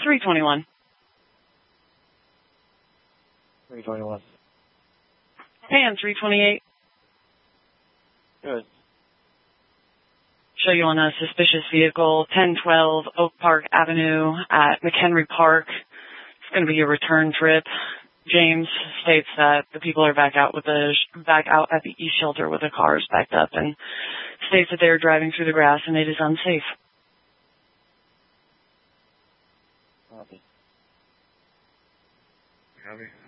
321. 321. And 328. Good. Show you on a suspicious vehicle, 1012 Oak Park Avenue at McHenry Park. It's going to be a return trip. James states that the people are back out at the East Shelter with their cars backed up, and states that they are driving through the grass and it is unsafe. Copy. Copy.